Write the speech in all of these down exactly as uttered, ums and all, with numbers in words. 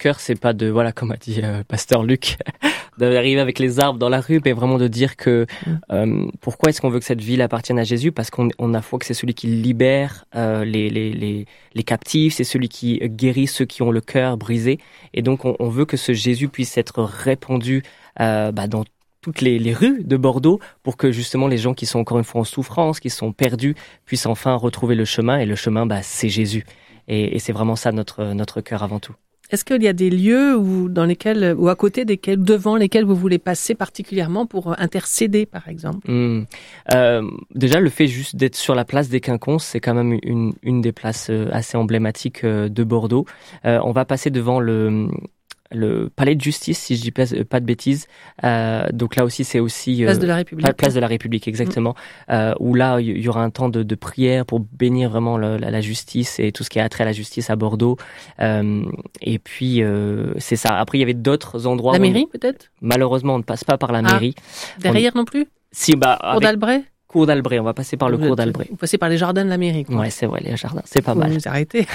cœur, c'est pas de, voilà, comme a dit euh, Pasteur Luc, d'arriver avec les arbres dans la rue, mais vraiment de dire que euh, pourquoi est-ce qu'on veut que cette ville appartienne à Jésus? Parce qu'on on a foi que c'est celui qui libère euh, les, les, les, les captifs, c'est celui qui guérit ceux qui ont le cœur brisé. Et donc, on, on veut que ce Jésus puisse être répandu euh, bah, dans toutes les, les rues de Bordeaux pour que justement les gens qui sont encore une fois en souffrance, qui sont perdus, puissent enfin retrouver le chemin. Et le chemin, bah, c'est Jésus. Et, et c'est vraiment ça notre, notre cœur avant tout. Est-ce qu'il y a des lieux où, dans lesquels, ou à côté desquels, devant lesquels vous voulez passer particulièrement pour intercéder, par exemple? Mmh. Euh, déjà, le fait juste d'être sur la place des Quinconces, c'est quand même une, une des places assez emblématiques de Bordeaux. Euh, on va passer devant le... le palais de justice, si je dis pas, pas de bêtises. Euh, donc là aussi, c'est aussi... Euh, place de la République. Place de la République, exactement. Mmh. Euh, où là, il y aura un temps de, de prière pour bénir vraiment le, la, la justice et tout ce qui a trait à la justice à Bordeaux. Euh, et puis, euh, c'est ça. Après, il y avait d'autres endroits... La mairie, on, peut-être? Malheureusement, on ne passe pas par la mairie. Ah, derrière on, non plus? Si, bah... Cour d'Albret? Cours d'Albret, on va passer par le vous cours d'Albret. Vous passez par les jardins de la mairie, quoi. Ouais, c'est vrai, les jardins, c'est pas vous mal. Vous arrêtez.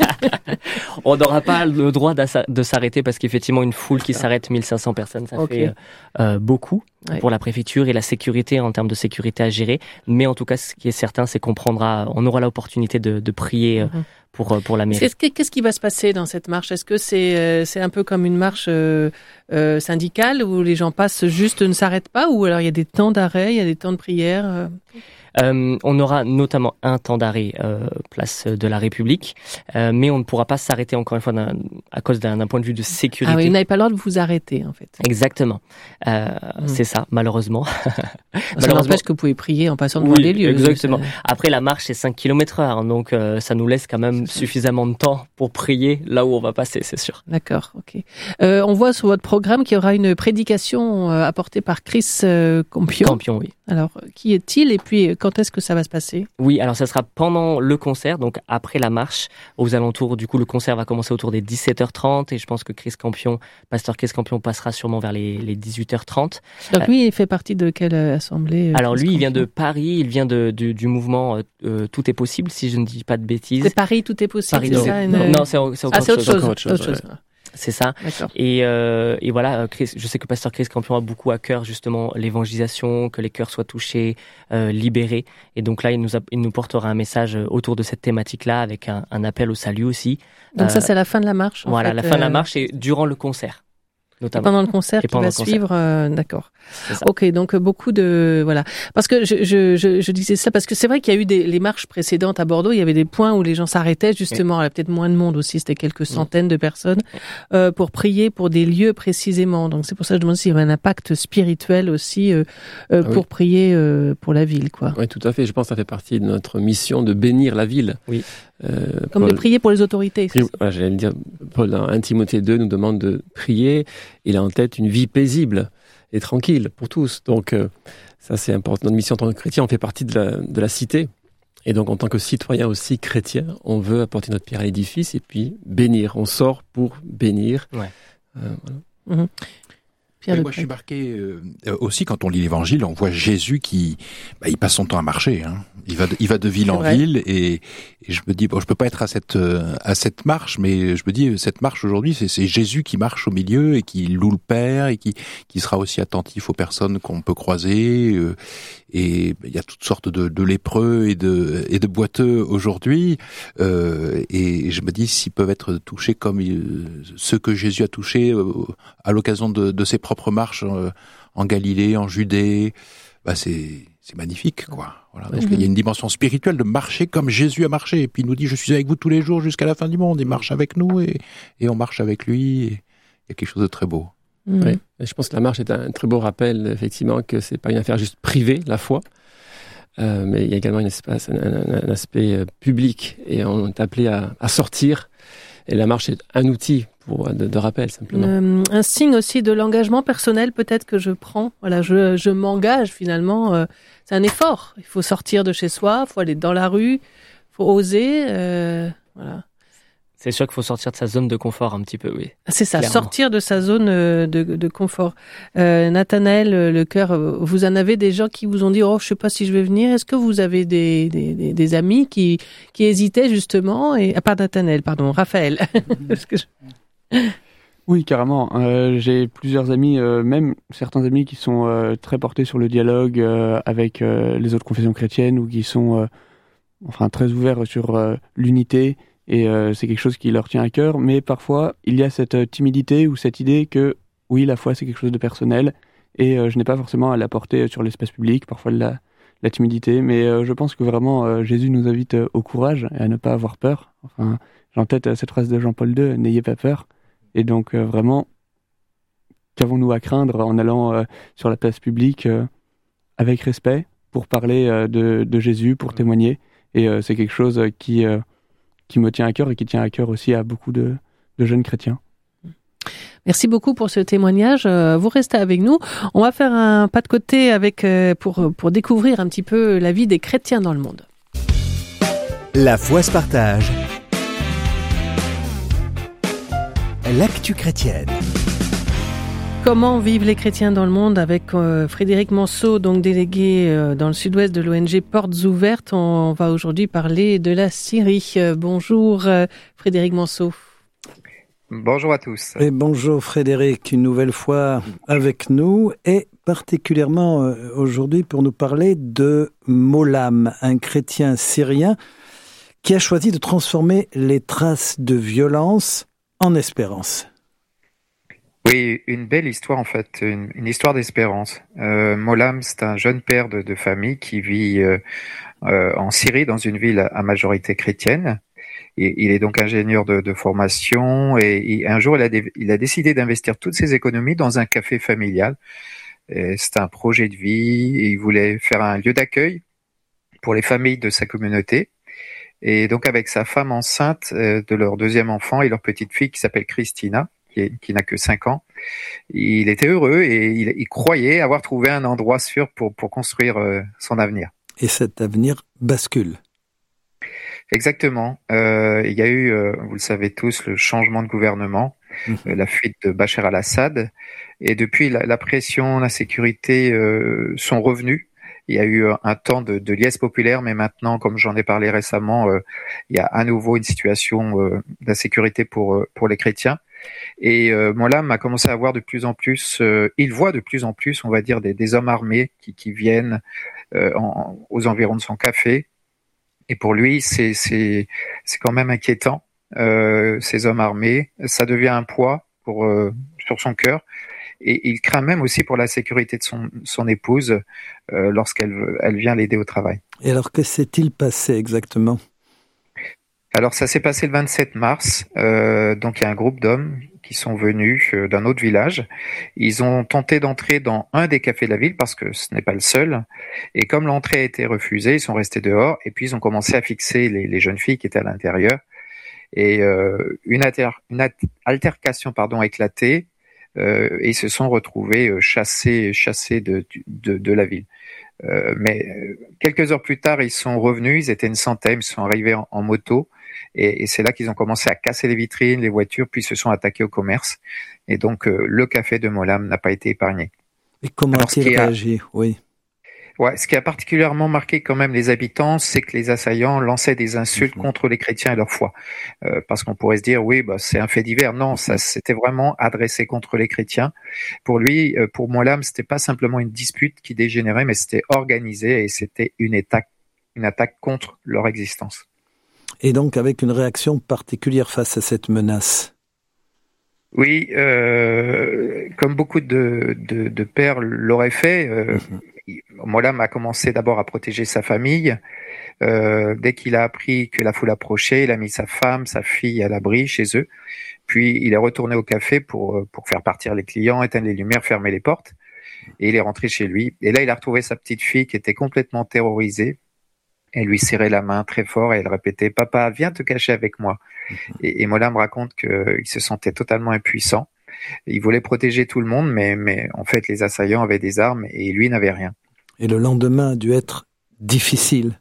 On n'aura pas le droit de s'arrêter parce qu'effectivement, une foule qui s'arrête, mille cinq cents personnes, ça okay. fait euh, beaucoup ouais. pour la préfecture et la sécurité en termes de sécurité à gérer. Mais en tout cas, ce qui est certain, c'est qu'on prendra, on aura l'opportunité de, de prier euh, mm-hmm. pour pour la mairie. Qu'est-ce, qu'est-ce qui va se passer dans cette marche? Est-ce que c'est euh, c'est un peu comme une marche euh, euh, syndicale où les gens passent juste, ne s'arrêtent pas, ou alors il y a des temps d'arrêt, il y a des temps de prière? euh... Euh, on aura notamment un temps d'arrêt euh, place de la République, euh, mais on ne pourra pas s'arrêter encore une fois d'un, à cause d'un, d'un point de vue de sécurité. Ah oui, vous n'avez pas le droit de vous arrêter en fait. Exactement, euh, mmh. c'est ça, malheureusement. Ça malheureusement... n'empêche que vous pouvez prier en passant devant oui, les lieux. Exactement. Ça... Après la marche c'est cinq kilomètres heure, donc euh, ça nous laisse quand même suffisamment de temps pour prier là où on va passer, c'est sûr. D'accord, ok. Euh, on voit sur votre programme qu'il y aura une prédication euh, apportée par Chris euh, Campion. Campion, oui. Alors, qui est-il et puis quand est-ce que ça va se passer? Oui, alors ça sera pendant le concert, donc après la marche, aux alentours, du coup le concert va commencer autour des dix-sept heures trente et je pense que Chris Campion, pasteur Chris Campion passera sûrement vers les, les dix-huit heures trente. Donc lui, il fait partie de quelle assemblée? Alors Chris lui, Campion? Il vient de Paris, il vient de, du, du mouvement euh, Tout est possible, si je ne dis pas de bêtises. C'est Paris, Tout est possible, Paris, c'est non. ça une... Non, non, c'est, c'est, ah, c'est autre chose. Autre chose, autre chose. Ouais. C'est ça. D'accord. Et, euh, et voilà, Chris, je sais que pasteur Chris Campion a beaucoup à cœur justement l'évangélisation, que les cœurs soient touchés, euh, libérés. Et donc là, il nous, a, il nous portera un message autour de cette thématique-là avec un, un appel au salut aussi. Donc euh, ça, c'est la fin de la marche. En voilà, fait, la fin euh... de la marche et durant le concert. Et pendant le concert et qui va suivre, euh, d'accord. Ok, donc beaucoup de voilà. Parce que je, je je je disais ça parce que c'est vrai qu'il y a eu des les marches précédentes à Bordeaux, il y avait des points où les gens s'arrêtaient justement. Oui. Il y avait peut-être moins de monde aussi, c'était quelques centaines oui. de personnes euh, pour prier pour des lieux précisément. Donc c'est pour ça que je me demande s'il y avait un impact spirituel aussi euh, euh, ah, pour oui. prier euh, pour la ville, quoi. Oui, tout à fait. Je pense que ça fait partie de notre mission de bénir la ville. Oui. Euh, Comme Paul, de prier pour les autorités. Prier, voilà, j'allais le dire. Paul dans un Timothée deux nous demande de prier. Il a en tête une vie paisible et tranquille pour tous. Donc, euh, ça, c'est important. Notre mission en tant que chrétien, on fait partie de la, de la cité. Et donc, en tant que citoyen aussi chrétien, on veut apporter notre pierre à l'édifice et puis bénir. On sort pour bénir. Ouais. Euh, voilà. Mmh. Et moi, je suis marqué euh, aussi quand on lit l'Évangile, on voit Jésus qui, bah, il passe son temps à marcher. Hein. Il va, de, il va de ville c'est en vrai. ville, et, et je me dis, bon, je peux pas être à cette euh, à cette marche, mais je me dis, cette marche aujourd'hui, c'est, c'est Jésus qui marche au milieu et qui loue le Père et qui qui sera aussi attentif aux personnes qu'on peut croiser. Euh, et il y a toutes sortes de, de lépreux et de et de boiteux aujourd'hui, euh, et je me dis s'ils peuvent être touchés comme euh, ceux que Jésus a touchés euh, à l'occasion de, de ses propres marches euh, en Galilée, en Judée, bah c'est c'est magnifique, quoi. Voilà, parce mmh. qu'il y a une dimension spirituelle de marcher comme Jésus a marché, et puis il nous dit je suis avec vous tous les jours jusqu'à la fin du monde. Il marche avec nous et et on marche avec lui. Et il y a quelque chose de très beau. Mmh. Oui, je pense que la marche est un très beau rappel, effectivement, que c'est pas une affaire juste privée, la foi, euh, mais il y a également une espace, un, un, un aspect euh, public, et on est appelé à, à sortir, et la marche est un outil pour, de, de rappel, simplement. Euh, un signe aussi de l'engagement personnel, peut-être que je prends, voilà, je, je m'engage finalement, euh, c'est un effort, il faut sortir de chez soi, il faut aller dans la rue, il faut oser, euh, voilà. C'est sûr qu'il faut sortir de sa zone de confort un petit peu, oui. C'est ça, clairement. Sortir de sa zone de, de confort. Euh, Nathanaël, le cœur, vous en avez des gens qui vous ont dit « Oh, je sais pas si je vais venir ». Est-ce que vous avez des, des, des, des amis qui, qui hésitaient justement et, ah, pas Nathanaël, pardon, Raphaël. Parce que je... Oui, carrément. Euh, j'ai plusieurs amis, euh, même certains amis qui sont euh, très portés sur le dialogue euh, avec euh, les autres confessions chrétiennes ou qui sont euh, enfin très ouverts sur euh, l'unité et euh, c'est quelque chose qui leur tient à cœur. Mais parfois, il y a cette euh, timidité ou cette idée que oui, la foi c'est quelque chose de personnel et euh, je n'ai pas forcément à la porter sur l'espace public. Parfois la, la timidité, mais euh, je pense que vraiment euh, Jésus nous invite euh, au courage et à ne pas avoir peur. Enfin, j'ai en tête euh, cette phrase de Jean-Paul deux, n'ayez pas peur. Et donc, euh, vraiment, qu'avons-nous à craindre en allant euh, sur la place publique euh, avec respect pour parler euh, de, de Jésus, pour témoigner. Et euh, c'est quelque chose qui, euh, qui me tient à cœur et qui tient à cœur aussi à beaucoup de, de jeunes chrétiens. Merci beaucoup pour ce témoignage. Vous restez avec nous. On va faire un pas de côté avec, euh, pour, pour découvrir un petit peu la vie des chrétiens dans le monde. La foi se partage. L'actu chrétienne. Comment vivent les chrétiens dans le monde avec euh, Frédéric Manceau, donc délégué euh, dans le sud-ouest de l'O N G Portes Ouvertes. On va aujourd'hui parler de la Syrie. Euh, bonjour euh, Frédéric Manceau. Bonjour à tous. Et bonjour Frédéric, une nouvelle fois avec nous et particulièrement euh, aujourd'hui pour nous parler de Molam, un chrétien syrien qui a choisi de transformer les traces de violence en espérance. Oui, une belle histoire en fait, une, une histoire d'espérance. Euh, Molam, c'est un jeune père de, de famille qui vit euh, euh, en Syrie, dans une ville à majorité chrétienne. Et, il est donc ingénieur de, de formation et, et un jour il a, dé, il a décidé d'investir toutes ses économies dans un café familial. Et c'est un projet de vie, et il voulait faire un lieu d'accueil pour les familles de sa communauté. Et donc avec sa femme enceinte euh, de leur deuxième enfant et leur petite fille qui s'appelle Christina, qui, est, qui n'a que cinq ans, il était heureux et il, il croyait avoir trouvé un endroit sûr pour, pour construire euh, son avenir. Et cet avenir bascule. Exactement. Euh, il y a eu, euh, vous le savez tous, le changement de gouvernement, mmh. euh, la fuite de Bachar al-Assad, et depuis la, la pression, la sécurité euh, sont revenus. Il y a eu un temps de, de liesse populaire, mais maintenant, comme j'en ai parlé récemment, euh, il y a à nouveau une situation euh, d'insécurité pour pour les chrétiens. Et euh, Molam a commencé à voir de plus en plus, euh, il voit de plus en plus, on va dire, des, des hommes armés qui, qui viennent euh, en, aux environs de son café. Et pour lui, c'est c'est c'est quand même inquiétant. Euh, ces hommes armés, ça devient un poids pour euh, sur son cœur. Et il craint même aussi pour la sécurité de son, son épouse euh, lorsqu'elle elle vient l'aider au travail. Et alors, que s'est-il passé exactement ? Alors, ça s'est passé le vingt-sept mars. Euh, donc, il y a un groupe d'hommes qui sont venus euh, d'un autre village. Ils ont tenté d'entrer dans un des cafés de la ville parce que ce n'est pas le seul. Et comme l'entrée a été refusée, ils sont restés dehors. Et puis, ils ont commencé à fixer les, les jeunes filles qui étaient à l'intérieur. Et euh, une, alter, une altercation pardon, a éclaté. Euh, et ils se sont retrouvés euh, chassés, chassés de, de, de la ville. Euh, mais euh, quelques heures plus tard, ils sont revenus, ils étaient une centaine, ils sont arrivés en, en moto, et, et c'est là qu'ils ont commencé à casser les vitrines, les voitures, puis se sont attaqués au commerce. Et donc, euh, le café de Molam n'a pas été épargné. Et comment a-t-il réagi ? Oui. Ouais, ce qui a particulièrement marqué quand même les habitants, c'est que les assaillants lançaient des insultes mmh. contre les chrétiens et leur foi. Euh, parce qu'on pourrait se dire, oui, bah, c'est un fait divers. Non, ça, c'était vraiment adressé contre les chrétiens. Pour lui, euh, pour Molam, c'était pas simplement une dispute qui dégénérait, mais c'était organisé et c'était une attaque, une attaque contre leur existence. Et donc, avec une réaction particulière face à cette menace. Oui, euh, comme beaucoup de, de, de pères l'auraient fait, euh, mmh. Molam a commencé d'abord à protéger sa famille. Euh, dès qu'il a appris que la foule approchait, il a mis sa femme, sa fille à l'abri chez eux. Puis il est retourné au café pour pour faire partir les clients, éteindre les lumières, fermer les portes. Et il est rentré chez lui. Et là, il a retrouvé sa petite fille qui était complètement terrorisée. Elle lui serrait la main très fort et elle répétait « Papa, viens te cacher avec moi ». Et, et Molam raconte qu'il se sentait totalement impuissant. Il voulait protéger tout le monde, mais, mais en fait, les assaillants avaient des armes et lui n'avait rien. Et le lendemain a dû être difficile.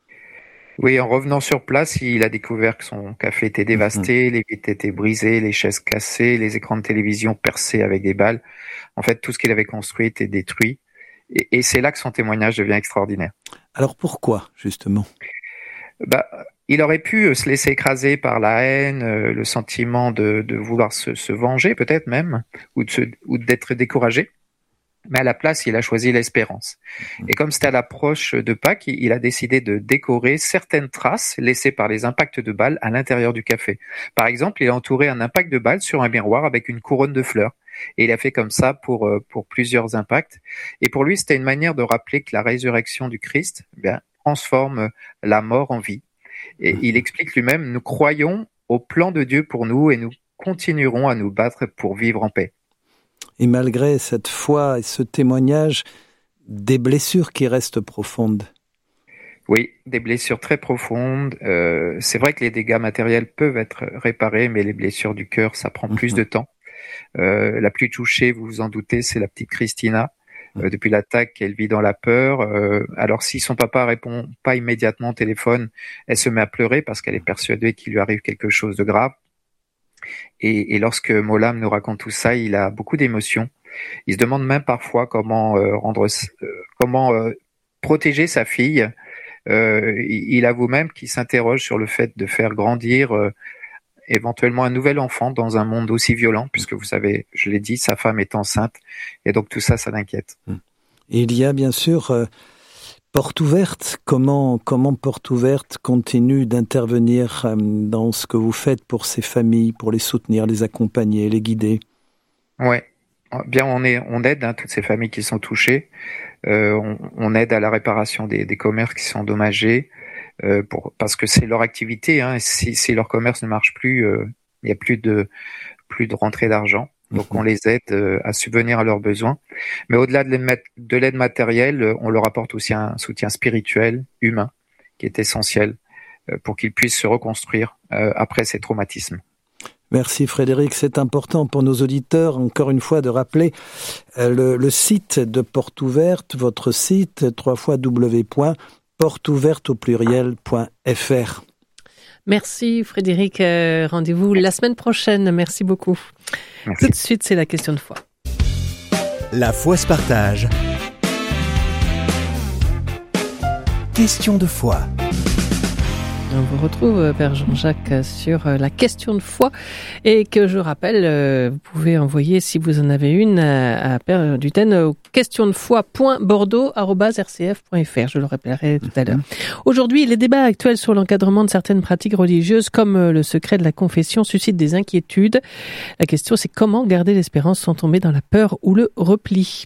Oui, en revenant sur place, il a découvert que son café était dévasté, mmh. les vitres étaient brisées, les chaises cassées, les écrans de télévision percés avec des balles. En fait, tout ce qu'il avait construit était détruit. Et, et c'est là que son témoignage devient extraordinaire. Alors pourquoi, justement ? Bah, il aurait pu se laisser écraser par la haine, euh, le sentiment de, de vouloir se, se venger peut-être même, ou, de se, ou d'être découragé. Mais à la place, il a choisi l'espérance. Et comme c'était à l'approche de Pâques, il a décidé de décorer certaines traces laissées par les impacts de balles à l'intérieur du café. Par exemple, il a entouré un impact de balle sur un miroir avec une couronne de fleurs. Et il a fait comme ça pour, pour plusieurs impacts. Et pour lui, c'était une manière de rappeler que la résurrection du Christ, eh bien, transforme la mort en vie. Et il explique lui-même, nous croyons au plan de Dieu pour nous et nous continuerons à nous battre pour vivre en paix. Et malgré cette foi et ce témoignage, des blessures qui restent profondes. Oui, des blessures très profondes. Euh, c'est vrai que les dégâts matériels peuvent être réparés, mais les blessures du cœur, ça prend plus de temps. Euh, la plus touchée, vous vous en doutez, c'est la petite Christina. Euh, depuis l'attaque, elle vit dans la peur. Euh, alors si son papa répond pas immédiatement au téléphone, elle se met à pleurer parce qu'elle est persuadée qu'il lui arrive quelque chose de grave. Et, et lorsque Molam nous raconte tout ça, il a beaucoup d'émotions. Il se demande même parfois comment euh, rendre, euh, comment euh, protéger sa fille. Euh, il avoue même qu'il s'interroge sur le fait de faire grandir euh, éventuellement un nouvel enfant dans un monde aussi violent, puisque vous savez, je l'ai dit, sa femme est enceinte, et donc tout ça, ça l'inquiète. Il y a bien sûr euh, Porte Ouverte. Comment, comment Porte Ouverte continue d'intervenir euh, dans ce que vous faites pour ces familles, pour les soutenir, les accompagner, les guider? Ouais, bien on est, on aide hein, toutes ces familles qui sont touchées. Euh, on, on aide à la réparation des, des commerces qui sont endommagés, euh, pour, parce que c'est leur activité. Hein, si, si leur commerce ne marche plus, il euh, n'y a plus de plus de rentrée d'argent. Donc on les aide euh, à subvenir à leurs besoins. Mais au-delà de l'aide, de l'aide matérielle, on leur apporte aussi un soutien spirituel, humain, qui est essentiel euh, pour qu'ils puissent se reconstruire euh, après ces traumatismes. Merci Frédéric, c'est important pour nos auditeurs, encore une fois, de rappeler euh, le, le site de Porte Ouverte, votre site, w w w point porte ouverte au pluriel point f r. Merci Frédéric, euh, rendez-vous la semaine prochaine, merci beaucoup. Merci. Tout de suite, c'est la question de foi. La foi se partage. Question de foi. On vous retrouve, Père Jean-Jacques, sur la question de foi et que je rappelle, vous pouvez envoyer, si vous en avez une, à Père Duten au questiondefoy point bordeaux arobase r c f point f r. Je le rappellerai tout à l'heure. Aujourd'hui, les débats actuels sur l'encadrement de certaines pratiques religieuses, comme le secret de la confession, suscitent des inquiétudes. La question, c'est comment garder l'espérance sans tomber dans la peur ou le repli.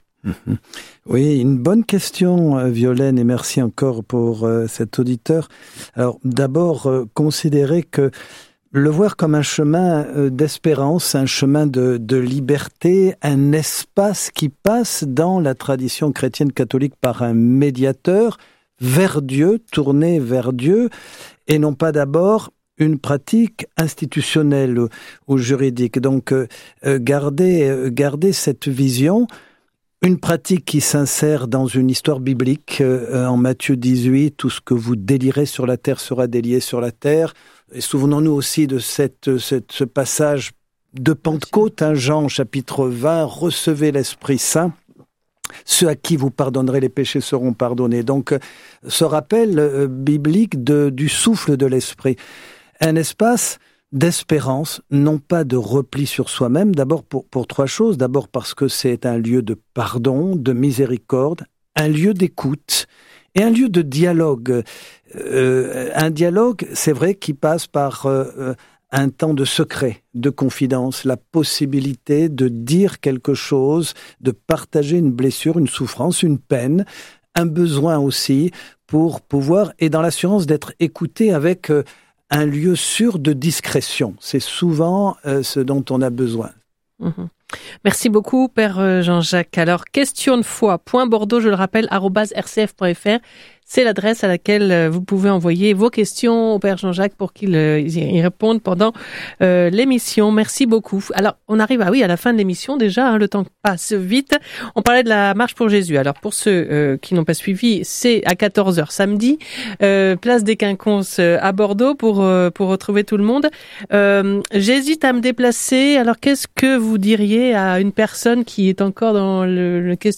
Oui, une bonne question, Violaine, et merci encore pour euh, cet auditeur. Alors, d'abord, euh, considérer que le voir comme un chemin euh, d'espérance, un chemin de, de liberté, un espace qui passe dans la tradition chrétienne catholique par un médiateur vers Dieu, tourné vers Dieu, et non pas d'abord une pratique institutionnelle ou, ou juridique. Donc, euh, garder, euh, garder cette vision. Une pratique qui s'insère dans une histoire biblique, euh, en Matthieu dix-huit, tout ce que vous délirez sur la terre sera délié sur la terre. Et souvenons-nous aussi de cette, cette, ce passage de Pentecôte, hein, Jean chapitre vingt, recevez l'Esprit Saint. Ceux à qui vous pardonnerez les péchés seront pardonnés. Donc, ce rappel euh, biblique de, du souffle de l'Esprit. Un espace d'espérance, non pas de repli sur soi-même, d'abord pour, pour trois choses. D'abord parce que c'est un lieu de pardon, de miséricorde, un lieu d'écoute et un lieu de dialogue. Euh, un dialogue, c'est vrai, qui passe par euh, un temps de secret, de confidence, la possibilité de dire quelque chose, de partager une blessure, une souffrance, une peine, un besoin aussi pour pouvoir, et dans l'assurance d'être écouté avec euh, un lieu sûr de discrétion. C'est souvent euh, ce dont on a besoin. Mmh. Merci beaucoup, Père Jean-Jacques. Alors, questiondefoy point bordeaux, je le rappelle, arobase r c f point f r. C'est l'adresse à laquelle vous pouvez envoyer vos questions au Père Jean-Jacques pour qu'il euh, y réponde pendant euh, l'émission. Merci beaucoup. Alors, on arrive à, oui, à la fin de l'émission déjà, hein, le temps passe vite. On parlait de la marche pour Jésus. Alors, pour ceux euh, qui n'ont pas suivi, c'est à quatorze heures samedi, euh, place des Quinconces euh, à Bordeaux pour, euh, pour retrouver tout le monde. Euh, j'hésite à me déplacer. Alors, qu'est-ce que vous diriez à une personne qui est encore dans le, le questionnement ?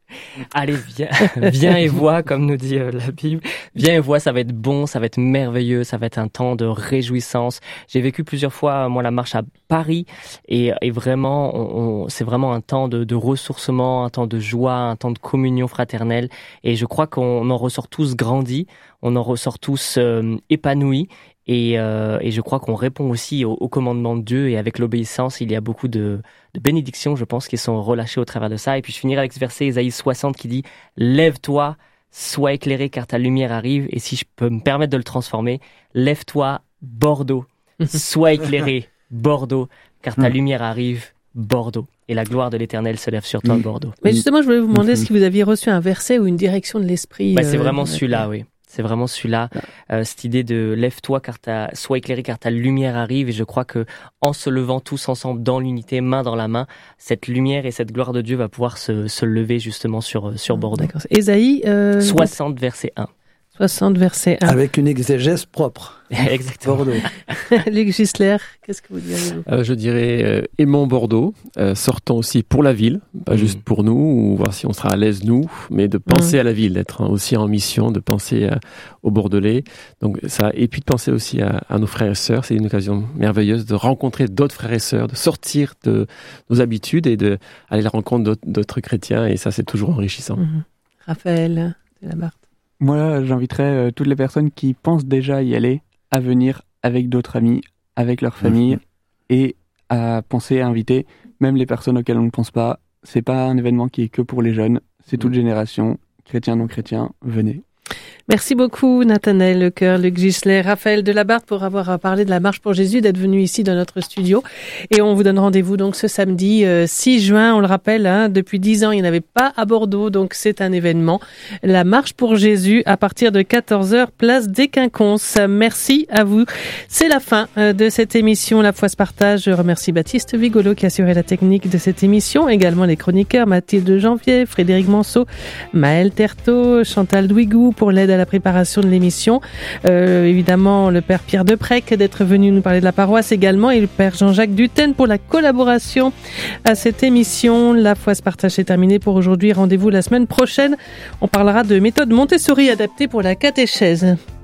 Allez, viens, viens et vois, comme nous dit euh, la Bible. Viens et vois, ça va être bon, ça va être merveilleux, ça va être un temps de réjouissance. J'ai vécu plusieurs fois, moi, la marche à Paris, et, et vraiment, on, on, c'est vraiment un temps de, de ressourcement, un temps de joie, un temps de communion fraternelle. Et je crois qu'on en ressort tous grandis, on en ressort tous euh, épanouis. Et, euh, et je crois qu'on répond aussi au, au commandement de Dieu, et avec l'obéissance, il y a beaucoup de, de bénédictions, je pense, qui sont relâchées au travers de ça. Et puis je finirai avec ce verset Ésaïe soixante qui dit « Lève-toi, sois éclairé car ta lumière arrive. » Et si je peux me permettre de le transformer, « Lève-toi, Bordeaux, sois éclairé, Bordeaux, car ta lumière arrive, Bordeaux. » Et la gloire de l'Éternel se lève sur toi, Bordeaux. Mais justement, je voulais vous demander si vous aviez reçu un verset ou une direction de l'Esprit. Bah, c'est euh, vraiment celui-là, oui. C'est vraiment celui-là, euh, cette idée de lève-toi car ta, sois éclairé car ta lumière arrive. Et je crois que en se levant tous ensemble dans l'unité, main dans la main, cette lumière et cette gloire de Dieu va pouvoir se, se lever justement sur sur Bordeaux. D'accord. Ésaïe euh, soixante verset un. soixante verset un. Avec une exégèse propre. Exactement. Bordeaux. Luc Gisler, qu'est-ce que vous diriez vous euh, Je dirais euh, aimons Bordeaux, euh, sortons aussi pour la ville, pas mmh. juste pour nous, ou voir si on sera à l'aise nous, mais de penser mmh. à la ville, d'être aussi en mission, de penser à, aux Bordelais. Donc ça, et puis de penser aussi à, à nos frères et sœurs. C'est une occasion merveilleuse de rencontrer d'autres frères et sœurs, de sortir de nos habitudes et de aller à la rencontre d'autres, d'autres chrétiens. Et ça, c'est toujours enrichissant. Mmh. Raphaël Delabarthe. Moi, là, j'inviterais euh, toutes les personnes qui pensent déjà y aller à venir avec d'autres amis, avec leur famille, mmh. et à penser à inviter même les personnes auxquelles on ne pense pas. C'est pas un événement qui est que pour les jeunes, c'est toute génération, chrétiens, non chrétiens, venez. Merci beaucoup Nathanaël Lecoeur, Luc Gisler, Raphaël Delabarthe pour avoir parlé de la marche pour Jésus, d'être venu ici dans notre studio. Et on vous donne rendez-vous donc ce samedi euh, six juin, on le rappelle, hein, depuis dix ans il n'y en avait pas à Bordeaux, donc c'est un événement. La marche pour Jésus à partir de quatorze heures, place des Quinconces. Merci à vous. C'est la fin euh, de cette émission La Foi se partage. Je remercie Baptiste Vigolo qui a assuré la technique de cette émission, également les chroniqueurs Mathilde Janvier, Frédéric Manceau, Maël Terteau, Chantal Douigou pour l'aide à la préparation de l'émission. Euh, évidemment, le Père Pierre Deprec d'être venu nous parler de la paroisse également, et le Père Jean-Jacques Duten pour la collaboration à cette émission. La Foi se partage, c'est terminé pour aujourd'hui. Rendez-vous la semaine prochaine. On parlera de méthode Montessori adaptée pour la catéchèse.